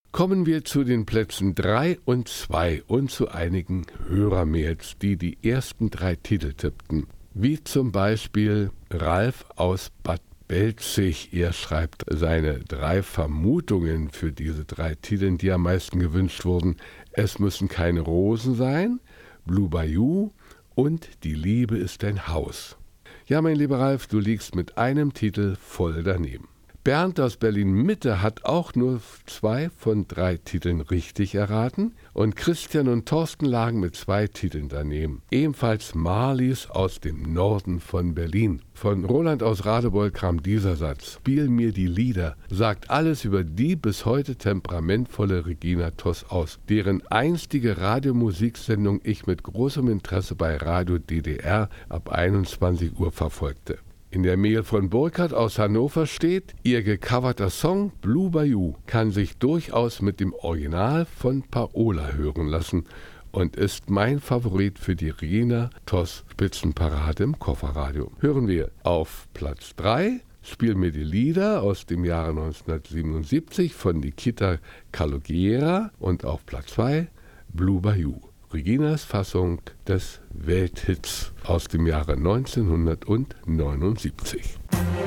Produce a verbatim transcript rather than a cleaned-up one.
Kommen wir zu den Plätzen drei und zwei und zu einigen Hörermails, die die ersten drei Titel tippten. Wie zum Beispiel Ralf aus Bad Belzig. Er schreibt seine drei Vermutungen für diese drei Titel, die am meisten gewünscht wurden. Es müssen keine Rosen sein, Blue Bayou und Die Liebe ist ein Haus. Ja, mein lieber Ralf, du liegst mit einem Titel voll daneben. Bernd aus Berlin-Mitte hat auch nur zwei von drei Titeln richtig erraten und Christian und Thorsten lagen mit zwei Titeln daneben. Ebenfalls Marlies aus dem Norden von Berlin. Von Roland aus Radebeul kam dieser Satz: Spiel mir die Lieder, sagt alles über die bis heute temperamentvolle Regina Toss aus, deren einstige Radiomusiksendung ich mit großem Interesse bei Radio D D R ab einundzwanzig Uhr verfolgte. In der Mail von Burkhard aus Hannover steht, ihr gecoverter Song Blue Bayou kann sich durchaus mit dem Original von Paola hören lassen und ist mein Favorit für die Regina Toss Spitzenparade im Kofferradio. Hören wir auf Platz drei, Spiel mir die Lieder aus dem Jahre neunzehnhundertsiebenundsiebzig von Nikita Calogera und auf Platz zwei Blue Bayou. Reginas Fassung des Welthits aus dem Jahre neunzehnhundertneunundsiebzig.